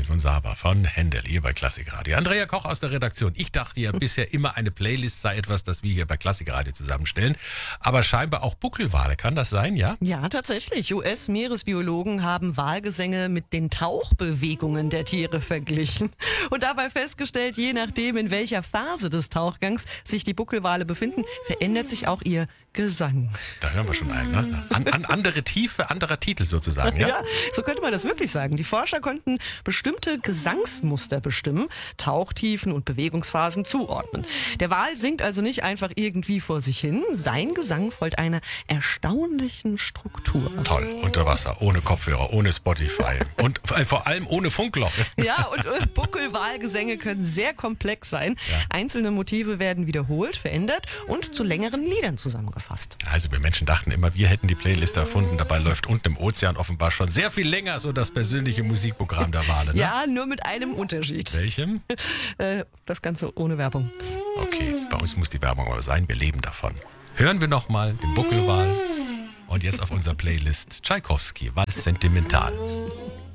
von Saba von Händel hier bei Klassikradio. Andrea Koch aus der Redaktion. Ich dachte ja bisher immer, eine Playlist sei etwas, das wir hier bei Klassikradio zusammenstellen. Aber scheinbar auch Buckelwale. Kann das sein, ja? Ja, tatsächlich. US-Meeresbiologen haben Walgesänge mit den Tauchbewegungen der Tiere verglichen und dabei festgestellt, je nachdem, in welcher Phase des Tauchgangs sich die Buckelwale befinden, verändert sich auch ihr Gesang. Da hören wir schon einen, ne? Andere Tiefe, anderer Titel sozusagen, ja? Ja, so könnte man das wirklich sagen. Die Forscher konnten bestimmte Gesangsmuster bestimmen, Tauchtiefen und Bewegungsphasen zuordnen. Der Wal singt also nicht einfach irgendwie vor sich hin. Sein Gesang folgt einer erstaunlichen Struktur. Toll, unter Wasser, ohne Kopfhörer, ohne Spotify und vor allem ohne Funkloch. Ja, und Buckelwalgesänge können sehr komplex sein. Ja. Einzelne Motive werden wiederholt, verändert und zu längeren Liedern zusammengefasst. Also wir Menschen dachten immer, wir hätten die Playlist erfunden. Dabei läuft unten im Ozean offenbar schon sehr viel länger so das persönliche Musikprogramm der Wale. Ne? Ja, nur mit einem Unterschied. Welchem? Das Ganze ohne Werbung. Okay, bei uns muss die Werbung aber sein. Wir leben davon. Hören wir nochmal den Buckelwal. Und jetzt auf unserer Playlist Tschaikowski, Wals Sentimental.